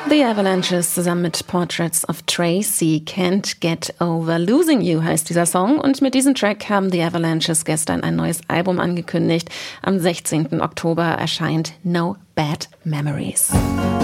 The Avalanches zusammen mit Portraits of Tracy. Can't Get Over Losing You heißt dieser Song. Und mit diesem Track haben The Avalanches gestern ein neues Album angekündigt. Am 16. Oktober erscheint No Bad Memories.